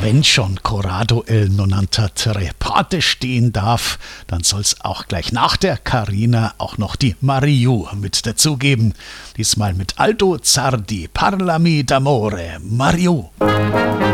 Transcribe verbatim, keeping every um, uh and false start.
Wenn schon Corrado el novantatré Pate stehen darf, dann soll's auch gleich nach der Carina auch noch die Mariù mit dazugeben. Diesmal mit Aldo Zardi, Parlami d'amore, Mariù.